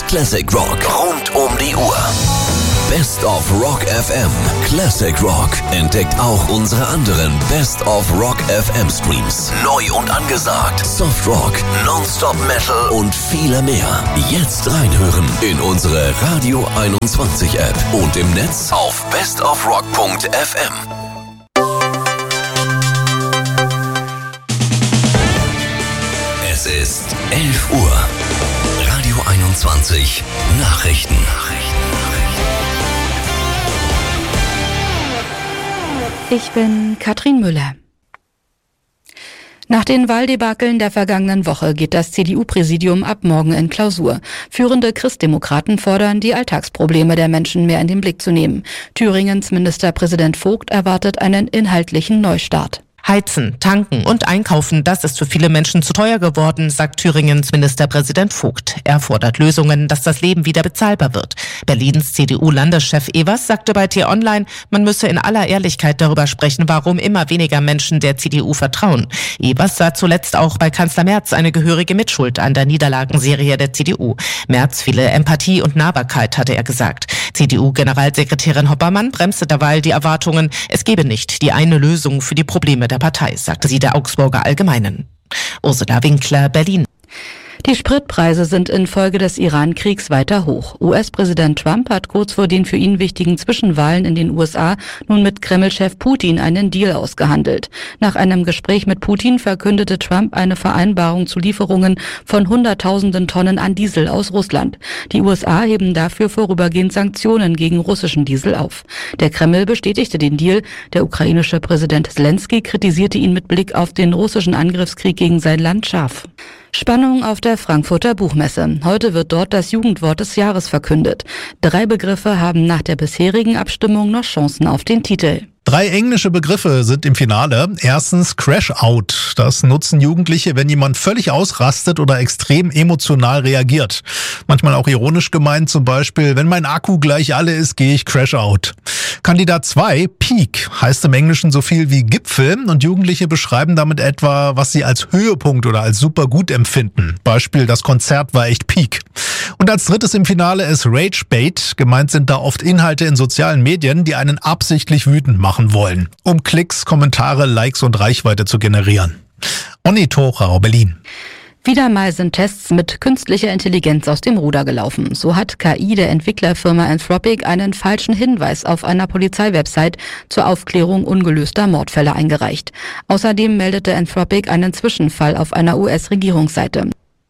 Classic Rock rund um die Uhr. Best of Rock FM. Classic Rock. Entdeckt auch unsere anderen Best of Rock FM Streams. Neu und angesagt. Soft Rock, Nonstop Metal und viele mehr. Jetzt reinhören in unsere Radio 21 App und im Netz auf bestofrock.fm. Es ist 11 Uhr. Radio 21 Nachrichten. Ich bin Katrin Müller. Nach den Wahldebakeln der vergangenen Woche geht das CDU-Präsidium ab morgen in Klausur. Führende Christdemokraten fordern, die Alltagsprobleme der Menschen mehr in den Blick zu nehmen. Thüringens Ministerpräsident Vogt erwartet einen inhaltlichen Neustart. Heizen, tanken und einkaufen, das ist für viele Menschen zu teuer geworden, sagt Thüringens Ministerpräsident Vogt. Er fordert Lösungen, dass das Leben wieder bezahlbar wird. Berlins CDU-Landeschef Evers sagte bei T-Online, man müsse in aller Ehrlichkeit darüber sprechen, warum immer weniger Menschen der CDU vertrauen. Evers sah zuletzt auch bei Kanzler Merz eine gehörige Mitschuld an der Niederlagenserie der CDU. Merz fehle Empathie und Nahbarkeit, hatte er gesagt. CDU-Generalsekretärin Hoppermann bremste derweil die Erwartungen, es gebe nicht die eine Lösung für die Probleme der Partei, sagte sie der Augsburger Allgemeinen. Ursula Winkler, Berlin. Die Spritpreise sind infolge des Iran-Kriegs weiter hoch. US-Präsident Trump hat kurz vor den für ihn wichtigen Zwischenwahlen in den USA nun mit Kreml-Chef Putin einen Deal ausgehandelt. Nach einem Gespräch mit Putin verkündete Trump eine Vereinbarung zu Lieferungen von Hunderttausenden Tonnen an Diesel aus Russland. Die USA heben dafür vorübergehend Sanktionen gegen russischen Diesel auf. Der Kreml bestätigte den Deal. Der ukrainische Präsident Zelensky kritisierte ihn mit Blick auf den russischen Angriffskrieg gegen sein Land scharf. Spannung auf der Frankfurter Buchmesse. Heute wird dort das Jugendwort des Jahres verkündet. 3 Begriffe haben nach der bisherigen Abstimmung noch Chancen auf den Titel. 3 englische Begriffe sind im Finale. Erstens Crash Out. Das nutzen Jugendliche, wenn jemand völlig ausrastet oder extrem emotional reagiert. Manchmal auch ironisch gemeint, zum Beispiel, wenn mein Akku gleich alle ist, gehe ich Crash Out. Kandidat 2, Peak, heißt im Englischen so viel wie Gipfel und Jugendliche beschreiben damit etwa, was sie als Höhepunkt oder als super gut empfinden. Beispiel, das Konzert war echt Peak. Und als drittes im Finale ist Rage Bait. Gemeint sind da oft Inhalte in sozialen Medien, die einen absichtlich wütend machen wollen, um Klicks, Kommentare, Likes und Reichweite zu generieren. Onni Torau, Berlin. Wieder mal sind Tests mit künstlicher Intelligenz aus dem Ruder gelaufen. So hat KI der Entwicklerfirma Anthropic einen falschen Hinweis auf einer Polizeiwebsite zur Aufklärung ungelöster Mordfälle eingereicht. Außerdem meldete Anthropic einen Zwischenfall auf einer US-Regierungsseite.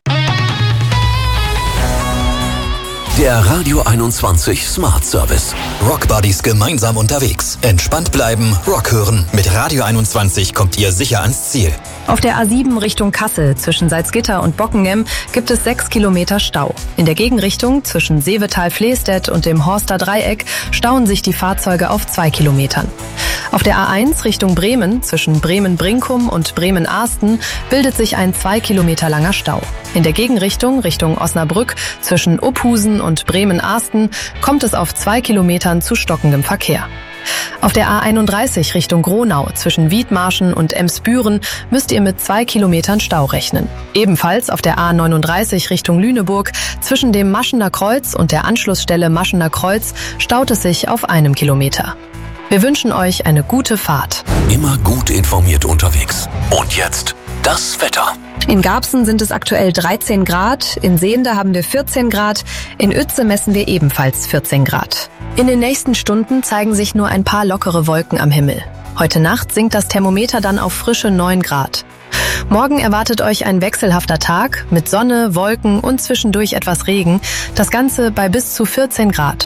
Der Radio 21 Smart Service. Rock Buddies gemeinsam unterwegs. Entspannt bleiben, Rock hören. Mit Radio 21 kommt ihr sicher ans Ziel. Auf der A7 Richtung Kassel zwischen Salzgitter und Bockenheim gibt es 6 Kilometer Stau. In der Gegenrichtung zwischen Seevetal-Flehstedt und dem Horster Dreieck stauen sich die Fahrzeuge auf 2 Kilometern. Auf der A1 Richtung Bremen zwischen Bremen-Brinkum und Bremen-Ahsten bildet sich ein 2 Kilometer langer Stau. In der Gegenrichtung Richtung Osnabrück zwischen Opphusen und Bremen-Ahsten kommt es auf 2 Kilometern zu stockendem Verkehr. Auf der A31 Richtung Gronau zwischen Wiedmarschen und Emsbüren müsst ihr mit 2 Kilometern Stau rechnen. Ebenfalls auf der A39 Richtung Lüneburg zwischen dem Maschener Kreuz und der Anschlussstelle Maschener Kreuz staut es sich auf 1 Kilometer. Wir wünschen euch eine gute Fahrt. Immer gut informiert unterwegs. Und jetzt das Wetter. In Garbsen sind es aktuell 13 Grad, in Sehnde haben wir 14 Grad, in Uetze messen wir ebenfalls 14 Grad. In den nächsten Stunden zeigen sich nur ein paar lockere Wolken am Himmel. Heute Nacht sinkt das Thermometer dann auf frische 9 Grad. Morgen erwartet euch ein wechselhafter Tag mit Sonne, Wolken und zwischendurch etwas Regen. Das Ganze bei bis zu 14 Grad.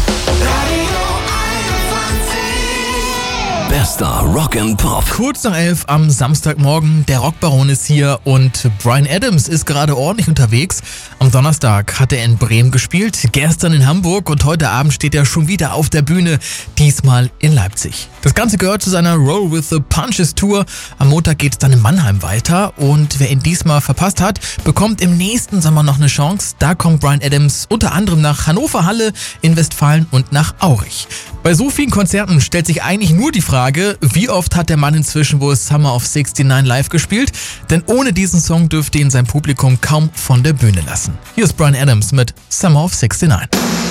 Bester Rock and Pop. Kurz nach 11 am Samstagmorgen. Der Rockbaron ist hier und Bryan Adams ist gerade ordentlich unterwegs. Am Donnerstag hat er in Bremen gespielt, gestern in Hamburg und heute Abend steht er schon wieder auf der Bühne, diesmal in Leipzig. Das Ganze gehört zu seiner Roll with the Punches Tour. Am Montag geht es dann in Mannheim weiter und wer ihn diesmal verpasst hat, bekommt im nächsten Sommer noch eine Chance. Da kommt Bryan Adams unter anderem nach Hannover Halle, in Westfalen und nach Aurich. Bei so vielen Konzerten stellt sich eigentlich nur die Frage, Frage, wie oft hat der Mann inzwischen wohl Summer of 69 live gespielt? Denn ohne diesen Song dürfte ihn sein Publikum kaum von der Bühne lassen. Hier ist Bryan Adams mit Summer of 69.